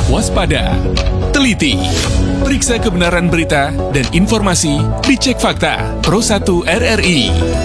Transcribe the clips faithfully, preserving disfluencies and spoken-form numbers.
waspada, teliti, periksa kebenaran berita dan informasi, dicek fakta. Pro satu R R I.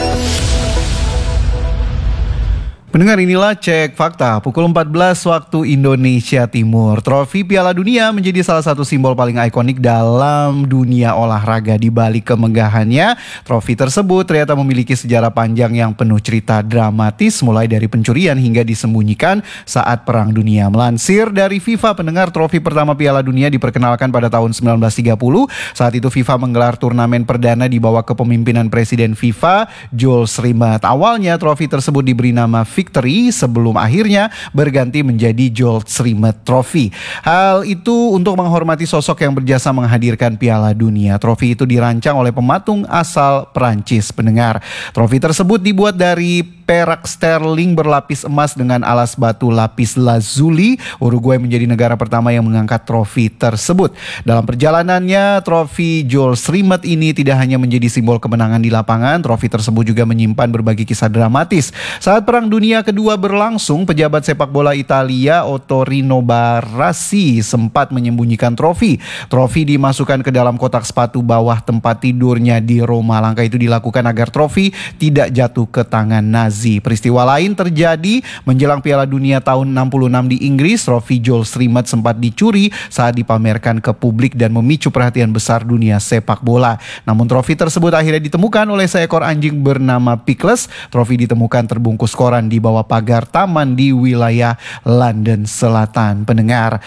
Pendengar, inilah Cek Fakta, pukul empat belas waktu Indonesia Timur. Trofi Piala Dunia menjadi salah satu simbol paling ikonik dalam dunia olahraga. Di balik kemegahannya, trofi tersebut ternyata memiliki sejarah panjang yang penuh cerita dramatis, mulai dari pencurian hingga disembunyikan saat Perang Dunia. Melansir dari FIFA, pendengar, trofi pertama Piala Dunia diperkenalkan pada tahun sembilan belas tiga puluh. Saat itu FIFA menggelar turnamen perdana di bawah kepemimpinan Presiden FIFA, Jules Rimet. Awalnya trofi tersebut diberi nama Victory sebelum akhirnya berganti menjadi Jules Rimet Trophy. Hal itu untuk menghormati sosok yang berjasa menghadirkan Piala Dunia. Trofi itu dirancang oleh pematung asal Perancis, pendengar. Trofi tersebut dibuat dari perak sterling berlapis emas dengan alas batu lapis lazuli. Uruguay menjadi negara pertama yang mengangkat trofi tersebut. Dalam perjalanannya, trofi Jules Rimet ini tidak hanya menjadi simbol kemenangan di lapangan, trofi tersebut juga menyimpan berbagai kisah dramatis. Saat Perang Dunia Kedua berlangsung, pejabat sepak bola Italia Ottorino Barassi sempat menyembunyikan trofi. Trofi dimasukkan ke dalam kotak sepatu bawah tempat tidurnya di Roma. Langkah itu dilakukan agar trofi tidak jatuh ke tangan Nazi. Peristiwa lain terjadi menjelang Piala Dunia tahun enam puluh enam di Inggris. Trofi Jules Rimet sempat dicuri saat dipamerkan ke publik dan memicu perhatian besar dunia sepak bola. Namun trofi tersebut akhirnya ditemukan oleh seekor anjing bernama Pickles. Trofi ditemukan terbungkus koran di bawah pagar taman di wilayah London Selatan, pendengar.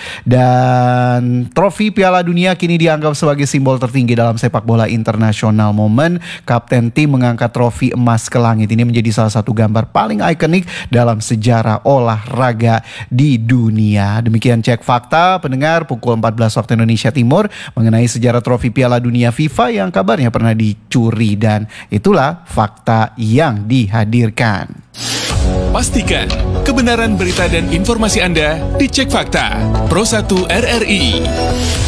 Dan trofi Piala Dunia kini dianggap sebagai simbol tertinggi dalam sepak bola internasional. Momen kapten tim mengangkat trofi emas ke langit ini menjadi salah satu gambar paling ikonik dalam sejarah olahraga di dunia. Demikian Cek Fakta, pendengar, pukul empat belas waktu Indonesia Timur, mengenai sejarah trofi Piala Dunia FIFA yang kabarnya pernah dicuri. Dan itulah fakta yang dihadirkan. Pastikan kebenaran berita dan informasi Anda dicek fakta. Pro satu R R I.